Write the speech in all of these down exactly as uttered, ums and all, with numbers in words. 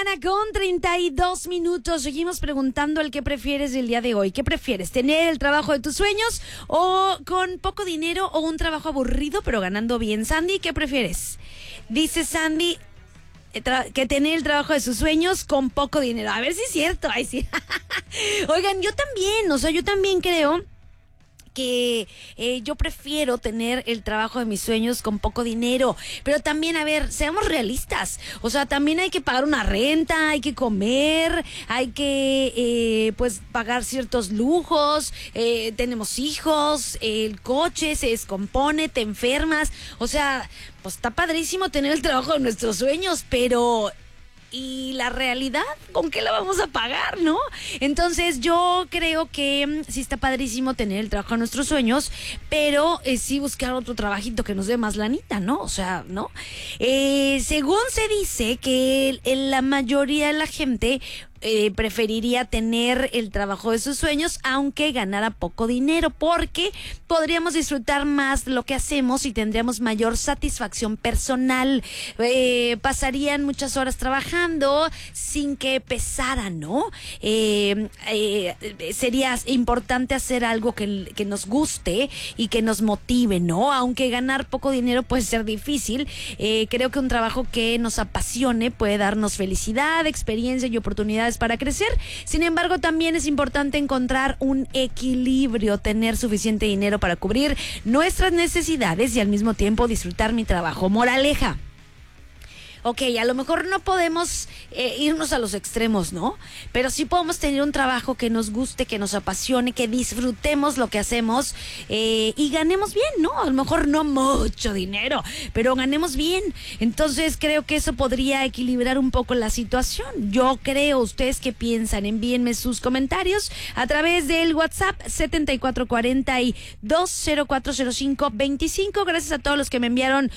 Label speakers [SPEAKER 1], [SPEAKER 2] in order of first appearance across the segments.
[SPEAKER 1] mañana con treinta y dos minutos. Seguimos preguntando el qué prefieres del día de hoy. ¿Qué prefieres? ¿Tener el trabajo de tus sueños o con poco dinero o un trabajo aburrido pero ganando bien? Sandy, ¿qué prefieres? Dice Sandy que tener el trabajo de sus sueños con poco dinero. A ver si es cierto. Ay, sí. Oigan, yo también, o sea, yo también creo que eh, yo prefiero tener el trabajo de mis sueños con poco dinero, pero también, a ver, seamos realistas, o sea, también hay que pagar una renta, hay que comer, hay que eh, pues pagar ciertos lujos, eh, tenemos hijos, el coche se descompone, te enfermas, o sea, pues está padrísimo tener el trabajo de nuestros sueños, pero y la realidad, ¿con qué la vamos a pagar, no? Entonces yo creo que sí está padrísimo tener el trabajo de nuestros sueños, pero eh, sí buscar otro trabajito que nos dé más lanita, ¿no? O sea, ¿no? Eh, según se dice que el, la mayoría de la gente Eh, preferiría tener el trabajo de sus sueños aunque ganara poco dinero, porque podríamos disfrutar más lo que hacemos y tendríamos mayor satisfacción personal, eh, pasarían muchas horas trabajando sin que pesara, ¿no? Eh, eh, sería importante hacer algo que, que nos guste y que nos motive, ¿no? Aunque ganar poco dinero puede ser difícil, eh, creo que un trabajo que nos apasione puede darnos felicidad, experiencia y oportunidades para crecer. Sin embargo, también es importante encontrar un equilibrio, tener suficiente dinero para cubrir nuestras necesidades y al mismo tiempo disfrutar mi trabajo. Moraleja. Ok, a lo mejor no podemos eh, irnos a los extremos, ¿no? Pero sí podemos tener un trabajo que nos guste, que nos apasione, que disfrutemos lo que hacemos eh, y ganemos bien, ¿no? A lo mejor no mucho dinero, pero ganemos bien. Entonces creo que eso podría equilibrar un poco la situación. Yo creo, ¿ustedes qué piensan? Envíenme sus comentarios a través del WhatsApp setenta y cuatro cuarenta y dos cero cuatro cero cinco veinticinco. Gracias a todos los que me enviaron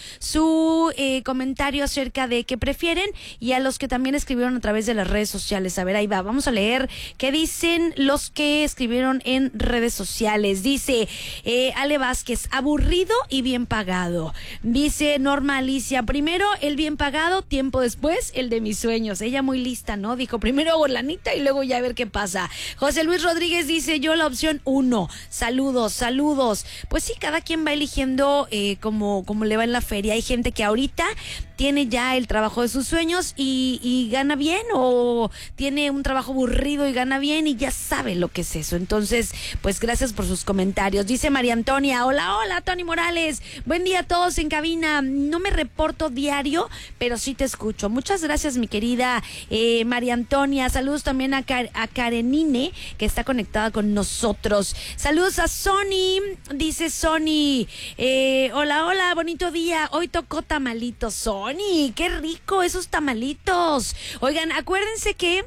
[SPEAKER 1] su eh, comentario acerca de qué prefieren y a los que también escribieron a través de las redes sociales. A ver, ahí va, vamos a leer qué dicen los que escribieron en redes sociales. Dice eh, Ale Vázquez, aburrido y bien pagado. Dice Norma Alicia, primero el bien pagado, tiempo después el de mis sueños. Ella muy lista, ¿no? Dijo, primero hago lanita y luego ya a ver qué pasa. José Luis Rodríguez dice, yo la opción uno. Saludos, saludos. Pues sí, cada quien va eligiendo eh, como, como le va en la feria. Hay gente que ahorita tiene ya el trabajo de sus sueños y, y gana bien, o tiene un trabajo aburrido y gana bien y ya sabe lo que es eso. Entonces, pues gracias por sus comentarios. Dice María Antonia, hola, hola, Tony Morales. Buen día a todos en cabina. No me reporto diario, pero sí te escucho. Muchas gracias, mi querida eh, María Antonia. Saludos también a, Car- a Karenine, que está conectada con nosotros. Saludos a Sony, dice Sony. Eh, hola, hola, bonito día. Hoy tocó tamalito, Sony. Qué rico esos tamalitos. Oigan, acuérdense que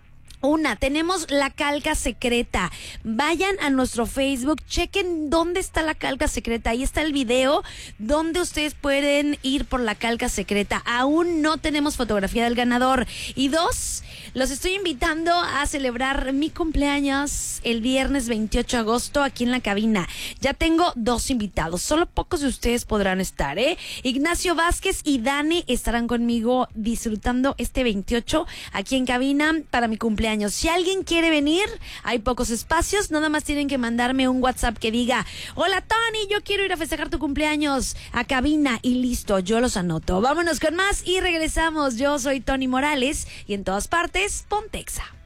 [SPEAKER 1] Una, tenemos la calca secreta. Vayan a nuestro Facebook, chequen dónde está la calca secreta. Ahí está el video donde ustedes pueden ir por la calca secreta. Aún no tenemos fotografía del ganador. Y dos, los estoy invitando a celebrar mi cumpleaños el viernes veintiocho de agosto aquí en la cabina. Ya tengo dos invitados, solo pocos de ustedes podrán estar, ¿eh? Ignacio Vázquez y Dani estarán conmigo disfrutando este veintiocho aquí en cabina para mi cumpleaños. Si alguien quiere venir, hay pocos espacios, nada más tienen que mandarme un WhatsApp que diga, hola Tony, yo quiero ir a festejar tu cumpleaños a cabina, y listo, yo los anoto. Vámonos con más y regresamos. Yo soy Tony Morales y en todas partes, Pontexa.